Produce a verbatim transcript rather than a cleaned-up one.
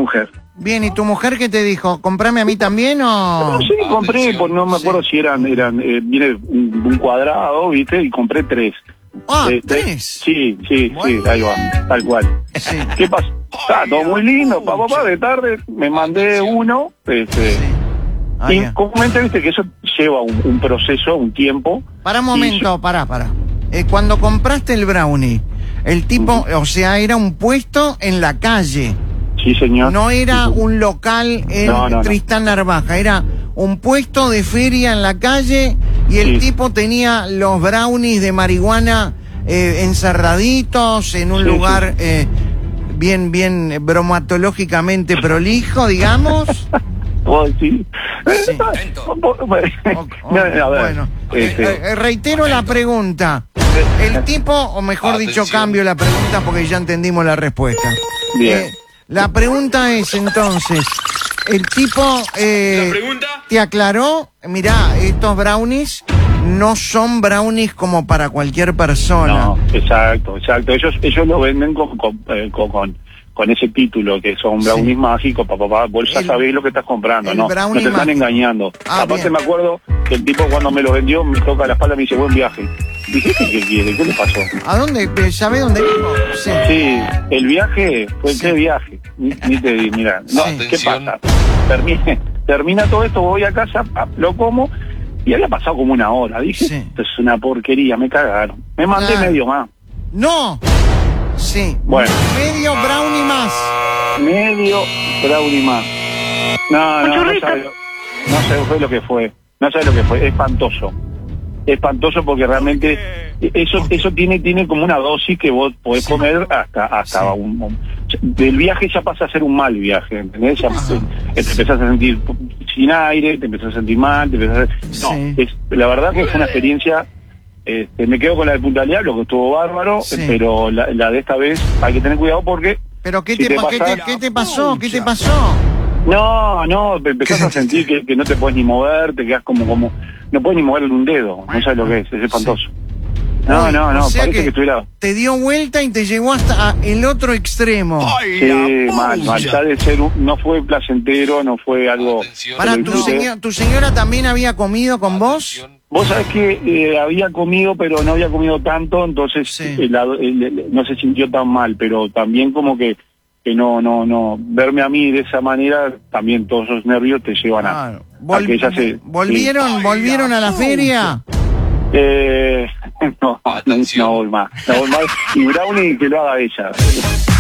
mujer. Bien, ¿y tu mujer qué te dijo? ¿Comprame a mí también o...? No, sí, compré, pues no me acuerdo si eran, eran eh, viene un, un cuadrado, ¿viste? Y compré tres. Ah, Eh, ¿tres? Sí, sí, Bueno. sí, ahí va, tal cual. Sí. ¿Qué pasa? Está todo muy lindo, papá, papá, de tarde me mandé uno, este... Sí. Ah, y ya. comúnmente, viste, que eso lleva un, un proceso, un tiempo. Para un Y momento, pará, pará. Eh, cuando compraste el brownie, el tipo, o sea, era un puesto en la calle. Sí, señor. No era un local en No, no, no. Tristán Narvaja, era un puesto de feria en la calle y el Sí. tipo tenía los brownies de marihuana eh, encerraditos en un Sí, lugar eh, bien, bien bromatológicamente prolijo, digamos. ¿Puedo decir? Sí. O- o- A ver, bueno, este, eh, eh, reitero la pregunta. El tipo, o mejor dicho, Atención. cambio la pregunta porque ya entendimos la respuesta. Bien. Eh, la pregunta es entonces, el tipo eh, ¿La pregunta? te aclaró, mirá, estos brownies no son brownies como para cualquier persona. No, exacto, exacto. Ellos ellos lo venden con con, eh, con, con, con ese título, que son brownies Sí. mágicos, papá, papá, vos ya El- sabés lo que estás comprando, el ¿no? No brownie te están mágico. engañando. Ah, Aparte bien. me acuerdo que el tipo cuando me lo vendió me toca la espalda y me dice, buen viaje. Dije, ¿qué quiere? ¿Qué le pasó? ¿A dónde? Eh, ¿Sabés dónde vivo? Sí. Sí, el viaje fue Sí. qué viaje. Ni, ni te di, mira, no, Sí. ¿qué Atención. pasa? Termina, termina todo esto, voy a casa, ah, lo como y había pasado como una hora. Dije, Sí. esto es una porquería, me cagaron. Me mandé Claro. medio más, ¡No! Sí. Bueno. Medio brownie más. medio brownie más. No, no, no churrito. sabes no sabes fue lo que fue. No sabes lo que fue, espantoso. Espantoso porque realmente eso eso tiene tiene como una dosis que vos podés Sí. comer hasta hasta Sí. un, un- del viaje ya pasa a ser un mal viaje, ¿entendés? Ya Ajá. te, te empezás a sentir sin aire, te empezás a sentir mal, te empezás a... No, Sí. es, la verdad que fue una experiencia, este, me quedo con la de Punta del Diablo, que estuvo bárbaro, Sí. pero la, la de esta vez hay que tener cuidado porque... ¿Pero qué si te, pa- qué pasa- te, qué te pasó? ¿Qué te pasó? No, no, empezás a sentir que, que no te puedes ni mover, te quedas como, como, no puedes ni mover un dedo, no sabes lo que es, es espantoso. No, Uy, no, no, o sea parece que que, estuviera... te dio vuelta y te llevó hasta a el otro extremo. Sí, mal, mal, ya de ser, un- no fue placentero, no fue algo... Atención. Para, lo tu, disfruté. señor, ¿tu señora también había comido con vos? Atención. Vos sabés que eh, había comido, pero no había comido tanto, entonces Sí. eh, la- el- el- no se sintió tan mal, pero también como que, que no, no, no, verme a mí de esa manera, también todos esos nervios te llevan a, Claro. a Vol- que ella se... ¿Volvieron, sí. volvieron a la feria? Eh, no, no, Atención. no voy más, no voy más. Y Brownie que lo haga ella.